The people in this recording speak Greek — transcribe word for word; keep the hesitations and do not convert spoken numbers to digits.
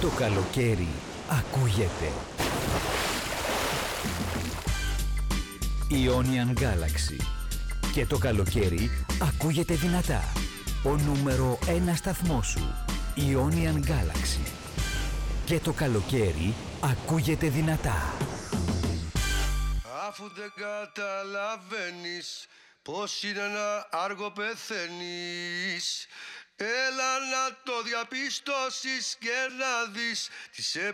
Το καλοκαίρι ακούγεται. Ionian Galaxy. Και το καλοκαίρι ακούγεται δυνατά. Ο νούμερο ένα σταθμός σου. Ionian Galaxy. Και το καλοκαίρι ακούγεται δυνατά. Αφού δεν καταλαβαίνεις πως είναι να άργο πεθαίνεις, έλα να το διαπιστώσεις και να δεις τι σε